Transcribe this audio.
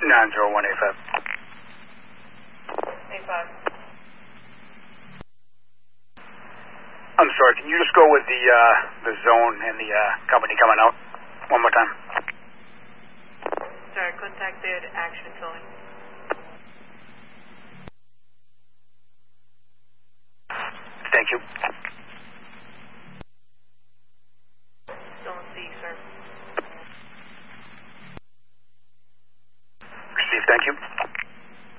90185. 85. I'm sorry, can you just go with the zone and the company coming out one more time? Sorry, contacted Action Towing. Thank you. Zone C, sir. Received, thank you.